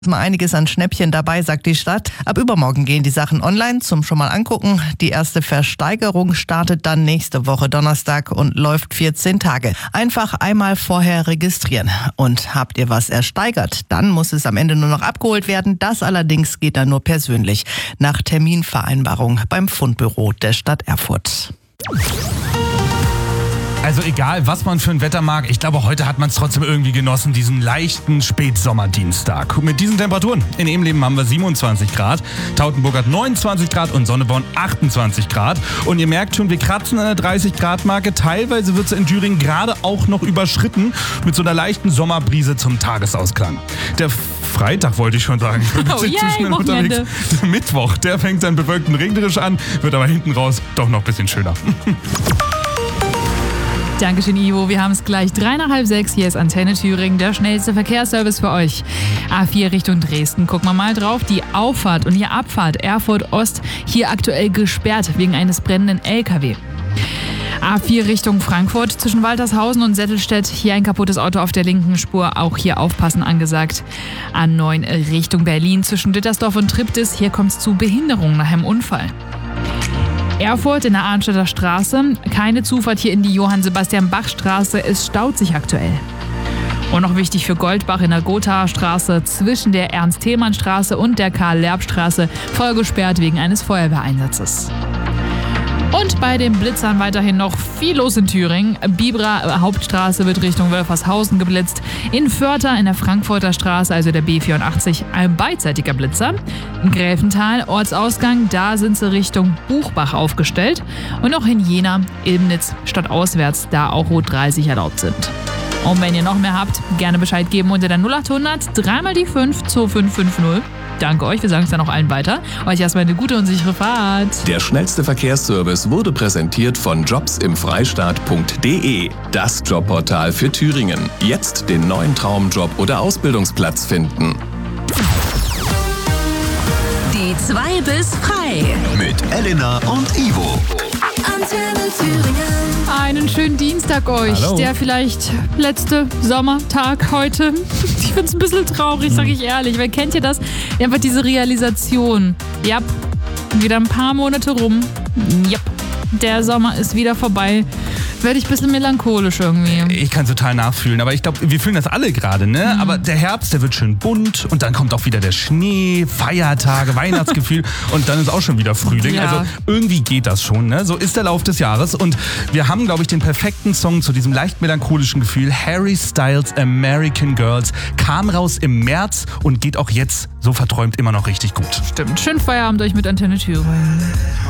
Mal einiges an Schnäppchen dabei, sagt die Stadt. Ab übermorgen gehen die Sachen online zum schon mal angucken. Die erste Versteigerung startet dann nächste Woche Donnerstag und läuft 14 Tage. Einfach einmal vorher registrieren. Und habt ihr was ersteigert, dann muss es am Ende nur noch abgeholt werden. Das allerdings geht dann nur persönlich, nach Terminvereinbarung beim Fundbüro der Stadt Erfurt. Also egal, was man für ein Wetter mag, ich glaube, heute hat man es trotzdem irgendwie genossen, diesen leichten Spätsommerdienstag. Mit diesen Temperaturen. In Ebenleben haben wir 27 Grad, Tautenburg hat 29 Grad und Sonneborn 28 Grad. Und ihr merkt schon, wir kratzen an der 30-Grad-Marke. Teilweise wird sie in Thüringen gerade auch noch überschritten mit so einer leichten Sommerbrise zum Tagesausklang. Der Freitag wollte ich schon sagen. Oh yay, Wochenende. Mittwoch, der fängt dann bewölkt und regnerisch an, wird aber hinten raus doch noch ein bisschen schöner. Dankeschön, Ivo. Wir haben es gleich 5:03. Hier ist Antenne Thüringen, der schnellste Verkehrsservice für euch. A4 Richtung Dresden. Gucken wir mal drauf. Die Auffahrt und die Abfahrt Erfurt Ost hier aktuell gesperrt wegen eines brennenden LKW. A4 Richtung Frankfurt zwischen Waltershausen und Settelstedt. Hier ein kaputtes Auto auf der linken Spur. Auch hier aufpassen angesagt. A9 Richtung Berlin zwischen Dittersdorf und Triptis. Hier kommt es zu Behinderungen nach einem Unfall. Erfurt in der Arnstädter Straße. Keine Zufahrt hier in die Johann-Sebastian-Bach-Straße. Es staut sich aktuell. Und noch wichtig für Goldbach in der Gothaer Straße zwischen der Ernst-Thälmann-Straße und der Karl-Lerb-Straße voll gesperrt wegen eines Feuerwehreinsatzes. Und bei den Blitzern weiterhin noch viel los in Thüringen. Biberer Hauptstraße wird Richtung Wölfershausen geblitzt. In Vörter in der Frankfurter Straße, also der B84, ein beidseitiger Blitzer. In Gräfenthal, Ortsausgang, da sind sie Richtung Buchbach aufgestellt. Und auch in Jena, Ilmnitz, stadtauswärts, da auch Rot 30 erlaubt sind. Und wenn ihr noch mehr habt, gerne Bescheid geben unter der 0800 3 die 5 2550. Danke euch, wir sagen es dann auch allen weiter. Euch erstmal eine gute und sichere Fahrt. Der schnellste Verkehrsservice wurde präsentiert von jobsimfreistaat.de. Das Jobportal für Thüringen. Jetzt den neuen Traumjob oder Ausbildungsplatz finden. Die 2 bis frei. Mit Elena und Ivo. Antenne Thüringen. Einen schönen Dienstag euch. Hallo. Der vielleicht letzte Sommertag heute. Ich find's ein bisschen traurig, sag ich ehrlich. Weil kennt ihr das? Einfach diese Realisation. Ja, wieder ein paar Monate rum. Ja, der Sommer ist wieder vorbei. Werde ich ein bisschen melancholisch irgendwie. Ich kann total nachfühlen, aber ich glaube, wir fühlen das alle gerade, ne? Aber der Herbst, der wird schön bunt und dann kommt auch wieder der Schnee, Feiertage, Weihnachtsgefühl und dann ist auch schon wieder Frühling. Ja. Also irgendwie geht das schon, ne? So ist der Lauf des Jahres und wir haben, glaube ich, den perfekten Song zu diesem leicht melancholischen Gefühl. Harry Styles American Girls kam raus im März und geht auch jetzt so verträumt immer noch richtig gut. Stimmt. Schönen Feierabend euch mit Antenne Thüringen.